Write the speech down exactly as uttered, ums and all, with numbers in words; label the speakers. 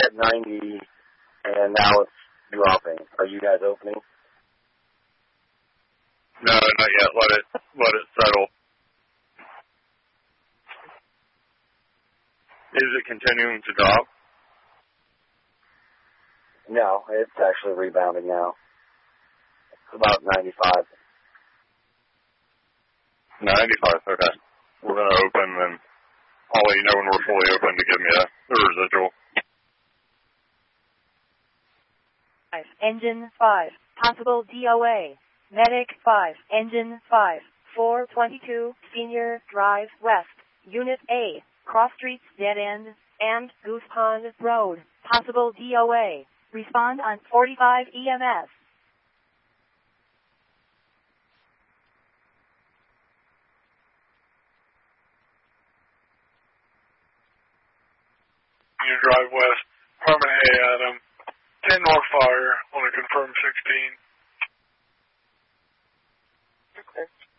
Speaker 1: at ninety, and now it's dropping. Are you guys opening?
Speaker 2: No, not yet. Let it let it settle. Is it continuing to drop?
Speaker 1: No, it's actually rebounding now. It's about ninety-five.
Speaker 2: ninety-five, okay. We're going to open, and I'll let you know when we're fully open to give me a, a residual.
Speaker 3: Engine five, possible D O A. Medic five, Engine five, four twenty-two, Senior Drive West, Unit A, Cross Streets Dead End, and Goose Pond Road, possible D O A. Respond on forty-five E M S.
Speaker 4: Senior Drive West, Harmon A, Adam. ten North Fire, on a confirmed sixteen.
Speaker 1: Okay.